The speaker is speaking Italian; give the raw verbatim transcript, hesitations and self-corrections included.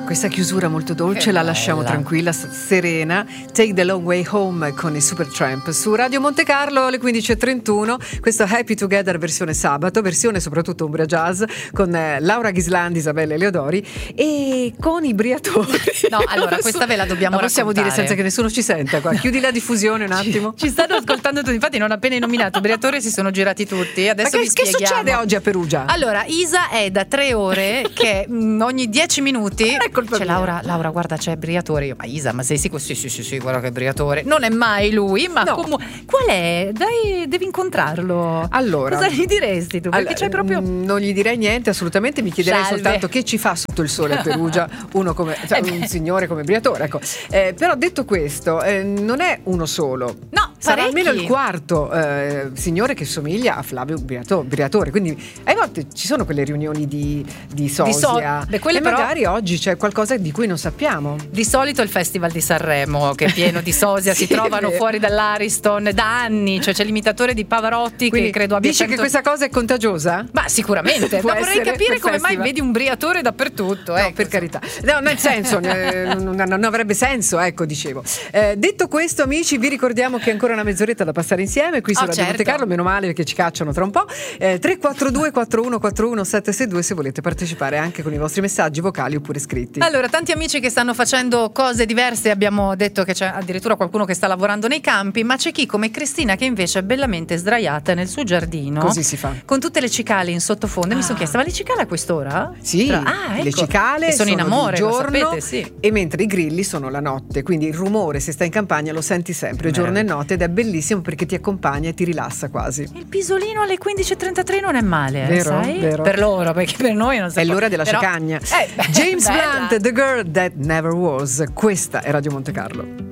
questa chiusura molto dolce la lasciamo tranquilla, serena. Take the Long Way Home con i Supertramp su Radio Monte Carlo alle quindici e trentuno. Questo Happy Together versione sabato, versione soprattutto Umbria Jazz con eh, Laura Ghislandi, Isabella Eleodori e con i Briatori. No, allora questa ve la dobbiamo la possiamo raccontare. dire senza che nessuno ci senta qua. Chiudi la diffusione un attimo. Ci, ci stanno ascoltando tutti, infatti non appena nominato Briatore si sono girati tutti. Adesso Ma vi che, che spieghiamo. succede oggi a Perugia? Allora, Isa è da tre ore che mh, ogni dieci minuti c'è Laura, Laura guarda c'è Briatore. Io, ma Isa, ma sei sicuro? Sì, sì, sì, sì, guarda che è Briatore. Non è mai lui, ma no. comunque qual è? Dai, devi incontrarlo. Allora, cosa gli diresti tu? Perché allora, c'è proprio non gli direi niente, assolutamente, mi chiederei Salve. soltanto che ci fa sotto il sole a Perugia uno come cioè, un signore come Briatore, ecco. Eh, però detto questo, eh, non è uno solo. No, sarà parecchi. almeno il quarto eh, signore che somiglia a Flavio Briato- Briatore, quindi a volte ci sono quelle riunioni di, di sosia so- beh, quelle e però- magari oggi c'è qualcosa di cui non sappiamo. Di solito il Festival di Sanremo che è pieno di sosia, Sì, si trovano è vero. fuori dall'Ariston da anni, cioè c'è l'imitatore di Pavarotti Quindi che credo abbia dice cento... che questa cosa è contagiosa? Ma sicuramente, Può ma vorrei essere capire quel come mai festival. vedi un Briatore dappertutto. No, ecco. per carità, no, nel senso eh, non, non avrebbe senso, ecco, dicevo. Eh, detto questo, amici, vi ricordiamo che è ancora una mezz'oretta da passare insieme qui su Oh, Radio certo. Monte Carlo, meno male perché ci cacciano tra un po'. Eh, tre quattro due quattro uno quattro uno sette sei due se volete partecipare anche con i vostri messaggi vocali oppure scritti. Allora, tanti amici che stanno facendo cose diverse, abbiamo detto che c'è addirittura qualcuno che sta lavorando nei campi, ma c'è chi come Cristina che invece è bellamente sdraiata nel suo giardino. Così si fa. Con tutte le cicale in sottofondo. E mi Ah. sono chiesta, ma le cicale a quest'ora? Sì, Tra- ah, ecco. le cicale che sono, in amore, di lo giorno sapete, sì. e mentre i grilli sono la notte, quindi il rumore se stai in campagna lo senti sempre giorno e notte ed è bellissimo perché ti accompagna e ti rilassa quasi. Il pisolino alle quindici e trentatré non è male, eh, Vero, sai? vero. Per loro, perché per noi non si È può. l'ora della Però- cicagna. Eh, beh, James bella. Blunt, The Girl That Never Was. Questa è Radio Monte Carlo.